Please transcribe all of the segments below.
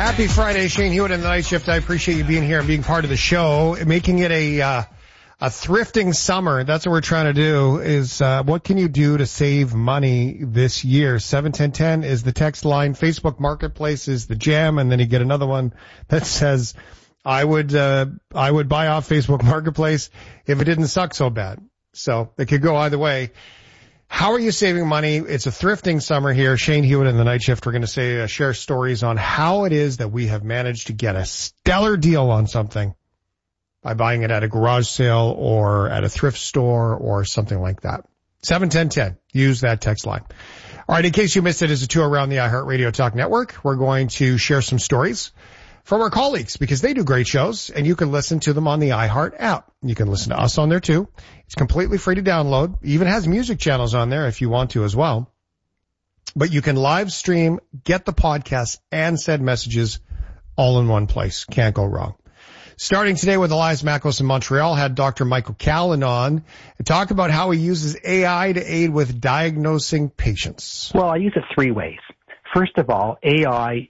Happy Friday, Shane Hewitt in the Night Shift. I appreciate you being here and being part of the show, making it a thrifting summer. That's what we're trying to do is, what can you do to save money this year? 71010 is the text line. Facebook Marketplace is the jam. And then you get another one that says, I would buy off Facebook Marketplace if it didn't suck so bad. So it could go either way. How are you saving money? It's a thrifting summer here. Shane Hewitt in the Night Shift. We're going to share stories on how it is that we have managed to get a stellar deal on something by buying it at a garage sale or at a thrift store or something like that. 71010. Use that text line. All right. In case you missed it, it's a tour around the iHeartRadio Talk Network. We're going to share some stories from our colleagues because they do great shows and you can listen to them on the iHeart app. You can listen to us on there too. It's completely free to download. Even has music channels on there if you want to as well. But you can live stream, get the podcast and send messages all in one place. Can't go wrong. Starting today with Elias Makos in Montreal, had Dr. Michael Callan on and talk about how he uses AI to aid with diagnosing patients. Well, I use it three ways. First of all, AI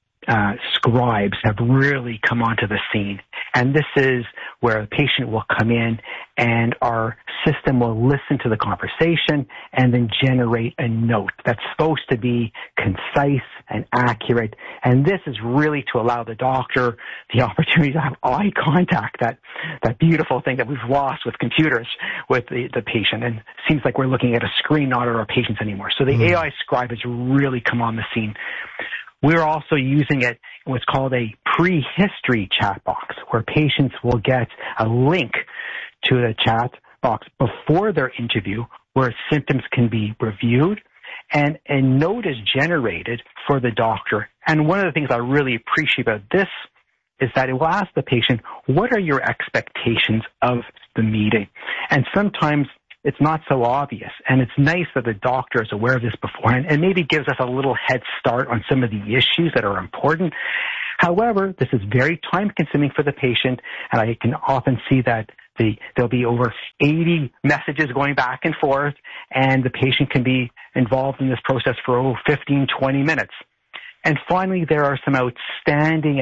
scribes have really come onto the scene. And this is where the patient will come in and our system will listen to the conversation and then generate a note that's supposed to be concise and accurate. And this is really to allow the doctor the opportunity to have eye contact, that beautiful thing that we've lost with computers with the patient. And it seems like we're looking at a screen, not at our patients anymore. So the AI scribe has really come on the scene. We're also using it in what's called a prehistory chat box, where patients will get a link to the chat box before their interview where symptoms can be reviewed and a note is generated for the doctor. And one of the things I really appreciate about this is that it will ask the patient, what are your expectations of the meeting? And sometimes it's not so obvious, and it's nice that the doctor is aware of this beforehand and maybe gives us a little head start on some of the issues that are important. However, this is very time-consuming for the patient, and I can often see that there'll be over 80 messages going back and forth, and the patient can be involved in this process for 15, 20 minutes. And finally, there are some outstanding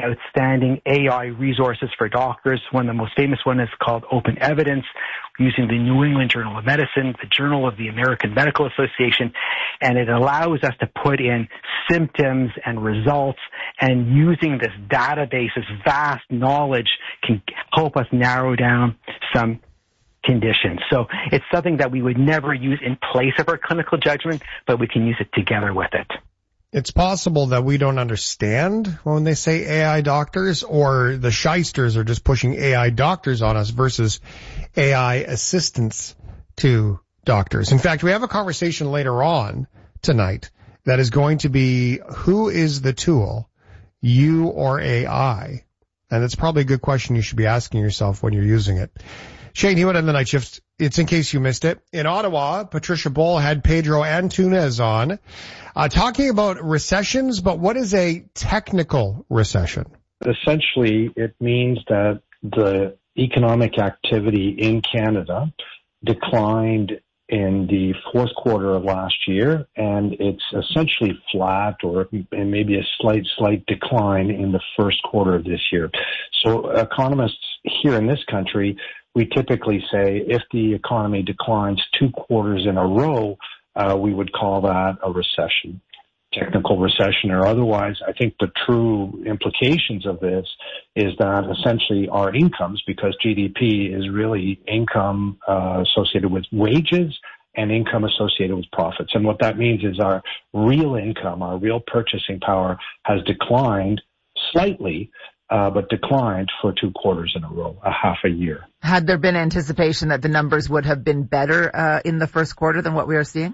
AI resources for doctors. One of the most famous one is called Open Evidence, using the New England Journal of Medicine, the Journal of the American Medical Association, and it allows us to put in symptoms and results, and using this database, this vast knowledge, can help us narrow down some conditions. So it's something that we would never use in place of our clinical judgment, but we can use it together with it. It's possible that we don't understand when they say AI doctors, or the shysters are just pushing AI doctors on us versus AI assistants to doctors. In fact, we have a conversation later on tonight that is going to be, who is the tool, you or AI? And that's probably a good question you should be asking yourself when you're using it. Shane Hewitt on the Night Shift. It's in case you missed it. In Ottawa, Patricia Bull had Pedro Antunes on, talking about recessions, but what is a technical recession? Essentially, it means that the economic activity in Canada declined in the fourth quarter of last year, and it's essentially flat or maybe a slight decline in the first quarter of this year. So economists here in this country, we typically say if the economy declines 2 quarters in a row, we would call that a recession, technical recession or otherwise. I think the true implications of this is that essentially our incomes, because GDP is really income associated with wages and income associated with profits. And what that means is our real income, our real purchasing power has declined slightly, but declined for 2 quarters in a row, a half a year. Had there been anticipation that the numbers would have been better in the first quarter than what we are seeing?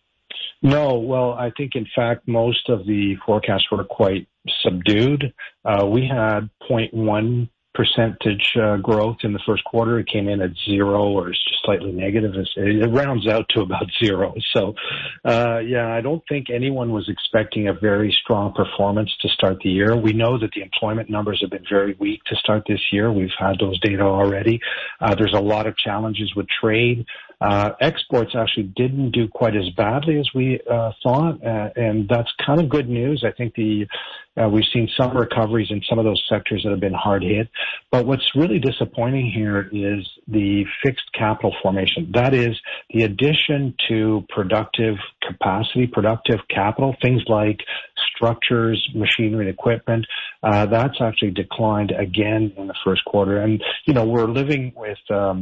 No. Well, I think, in fact, most of the forecasts were quite subdued. We had 0.1% growth in the first quarter. It came in at 0 or just slightly negative. It rounds out to about 0. So, I don't think anyone was expecting a very strong performance to start the year. We know that the employment numbers have been very weak to start this year. We've had those data already. There's a lot of challenges with trade. Exports actually didn't do quite as badly as we thought, and that's kind of good news. I think we've seen some recoveries in some of those sectors that have been hard hit. But what's really disappointing here is the fixed capital formation. That is the addition to productive capacity, productive capital, things like structures, machinery, and equipment. That's actually declined again in the first quarter. And, we're living with,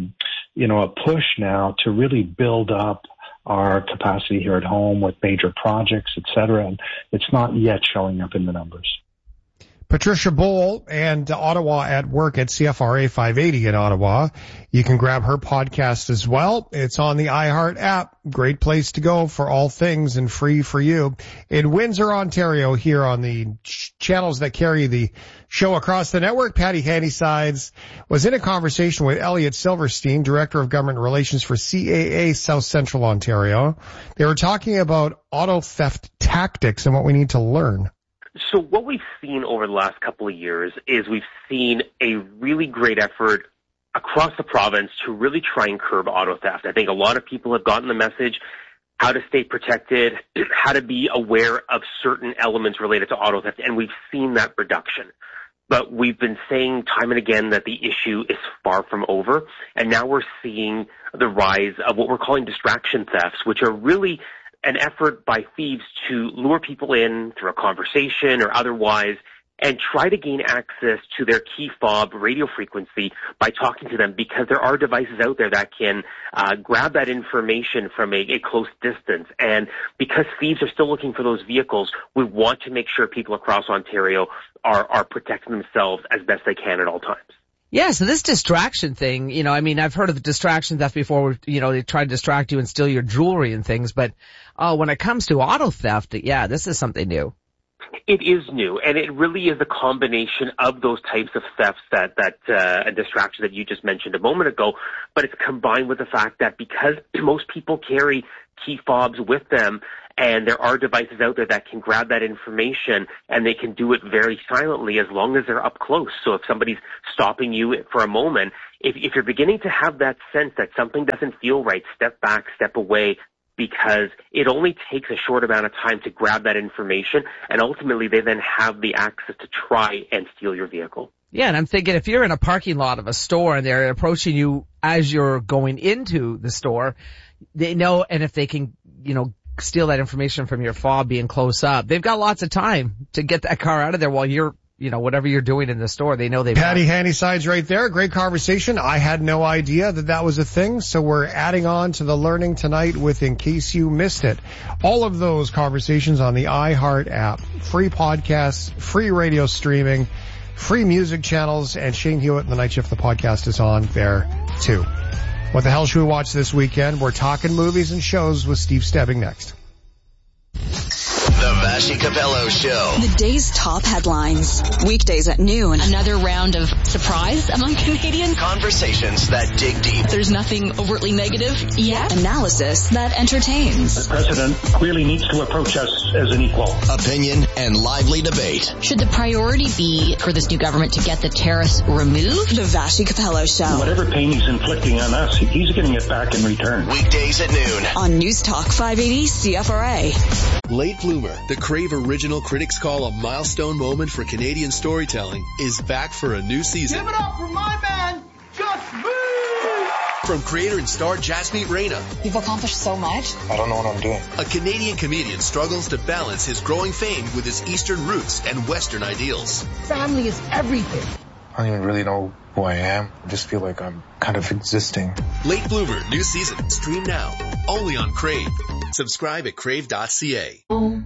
a push now to really build up our capacity here at home with major projects, et cetera. And it's not yet showing up in the numbers. Patricia Bowl and Ottawa at Work at CFRA 580 in Ottawa. You can grab her podcast as well. It's on the iHeart app. Great place to go for all things and free for you. In Windsor, Ontario, here on the channels that carry the show across the network, Patty Handysides was in a conversation with Elliot Silverstein, Director of Government Relations for CAA South Central Ontario. They were talking about auto theft tactics and what we need to learn. So what we've seen over the last couple of years is we've seen a really great effort across the province to really try and curb auto theft. I think a lot of people have gotten the message, how to stay protected, how to be aware of certain elements related to auto theft, and we've seen that reduction. But we've been saying time and again that the issue is far from over, and now we're seeing the rise of what we're calling distraction thefts, which are really an effort by thieves to lure people in through a conversation or otherwise and try to gain access to their key fob radio frequency by talking to them, because there are devices out there that can grab that information from a close distance. And because thieves are still looking for those vehicles, we want to make sure people across Ontario are protecting themselves as best they can at all times. Yeah, so this distraction thing, I've heard of the distraction theft before where, they try to distract you and steal your jewelry and things, but when it comes to auto theft, yeah, this is something new. It is new, and it really is a combination of those types of thefts that a distraction that you just mentioned a moment ago, but it's combined with the fact that because most people carry key fobs with them, and there are devices out there that can grab that information, and they can do it very silently as long as they're up close. So if somebody's stopping you for a moment, if you're beginning to have that sense that something doesn't feel right, step back, step away, because it only takes a short amount of time to grab that information, and ultimately they then have the access to try and steal your vehicle. Yeah, and I'm thinking if you're in a parking lot of a store and they're approaching you as you're going into the store, they know, and if they can, steal that information from your fob being close up, they've got lots of time to get that car out of there while you're, whatever you're doing in the store, they know they've Patty Handysides right there. Great conversation. I had no idea that was a thing, so we're adding on to the learning tonight with In Case You Missed It. All of those conversations on the iHeart app. Free podcasts, free radio streaming, free music channels, and Shane Hewitt and the Night Shift, the podcast, is on there too. What the hell should we watch this weekend? We're talking movies and shows with Steve Stebbing next. The Vassy Capello Show. The day's top headlines. Weekdays at noon. Another round of surprise among Canadians. Conversations that dig deep. There's nothing overtly negative yet. Analysis that entertains. The president clearly needs to approach us as an equal. Opinion and lively debate. Should the priority be for this new government to get the tariffs removed? The Vassy Capello Show. Whatever pain he's inflicting on us, he's getting it back in return. Weekdays at noon. On News Talk 580 CFRA. Late Bloomer, the Crave original critics call a milestone moment for Canadian storytelling, is back for a new season. Give it up for my man, Just Me! From creator and star Jasmeet Reina. You've accomplished so much. I don't know what I'm doing. A Canadian comedian struggles to balance his growing fame with his Eastern roots and Western ideals. Family is everything. I don't even really know who I am. I just feel like I'm kind of existing. Late Bloomer, new season. Stream now. Only on Crave. Subscribe at crave.ca.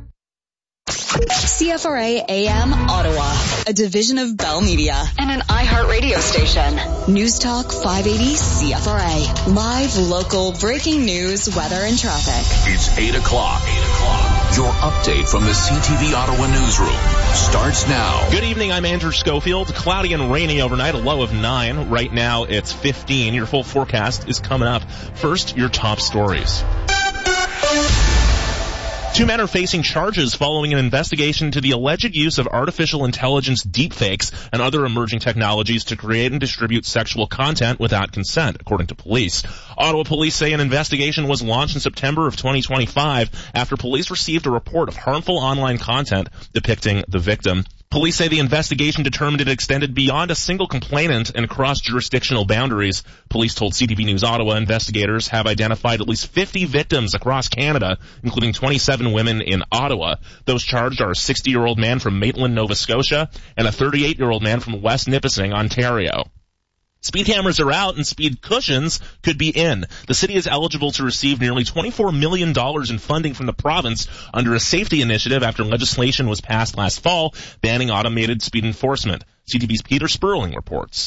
CFRA AM Ottawa, a division of Bell Media and an iHeart radio station. News Talk 580 CFRA. Live, local, breaking news, weather, and traffic. It's 8 o'clock. Your update from the CTV Ottawa newsroom starts now. Good evening, I'm Andrew Schofield. Cloudy and rainy overnight, a low of 9. Right now it's 15. Your full forecast is coming up. First, your top stories. Two men are facing charges following an investigation into the alleged use of artificial intelligence deepfakes and other emerging technologies to create and distribute sexual content without consent, according to police. Ottawa police say an investigation was launched in September of 2025 after police received a report of harmful online content depicting the victim. Police say the investigation determined it extended beyond a single complainant and crossed jurisdictional boundaries. Police told CTV News Ottawa investigators have identified at least 50 victims across Canada, including 27 women in Ottawa. Those charged are a 60-year-old man from Maitland, Nova Scotia, and a 38-year-old man from West Nipissing, Ontario. Speed cameras are out and speed cushions could be in. The city is eligible to receive nearly $24 million in funding from the province under a safety initiative after legislation was passed last fall banning automated speed enforcement. CTV's Peter Sperling reports.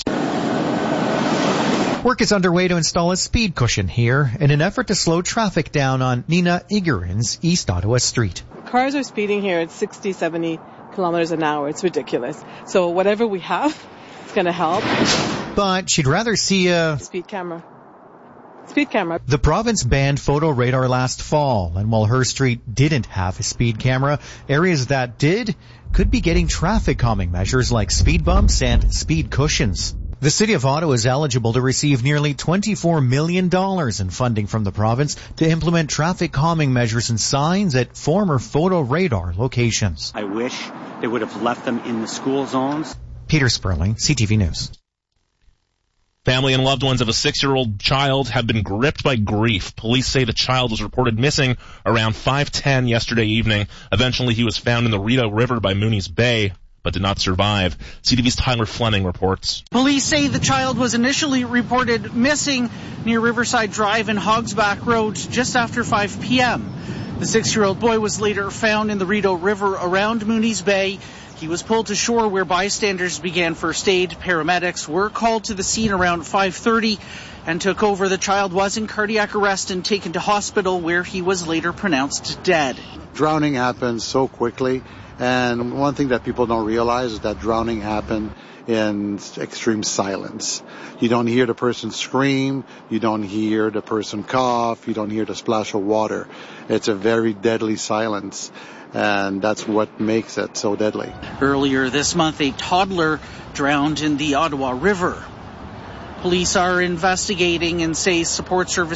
Work is underway to install a speed cushion here in an effort to slow traffic down on Nina Igarin's East Ottawa Street. Cars are speeding here at 60, 70 kilometers an hour. It's ridiculous. So whatever we have, it's going to help. But she'd rather see a speed camera. Speed camera. The province banned photo radar last fall, and while her street didn't have a speed camera, areas that did could be getting traffic calming measures like speed bumps and speed cushions. The City of Ottawa is eligible to receive nearly $24 million in funding from the province to implement traffic calming measures and signs at former photo radar locations. I wish they would have left them in the school zones. Peter Sperling, CTV News. Family and loved ones of a 6-year-old child have been gripped by grief. Police say the child was reported missing around 5:10 yesterday evening. Eventually he was found in the Rideau River by Mooney's Bay, but did not survive. CTV's Tyler Fleming reports. Police say the child was initially reported missing near Riverside Drive and Hogsback Road just after 5 p.m. The 6-year-old boy was later found in the Rideau River around Mooney's Bay. He was pulled to shore where bystanders began first aid. Paramedics were called to the scene around 5:30 and took over. The child was in cardiac arrest and taken to hospital where he was later pronounced dead. Drowning happens so quickly, and one thing that people don't realize is that drowning happened in extreme silence. You don't hear the person scream, you don't hear the person cough, you don't hear the splash of water. It's a very deadly silence. And that's what makes it so deadly. Earlier this month, a toddler drowned in the Ottawa River. Police are investigating and say support services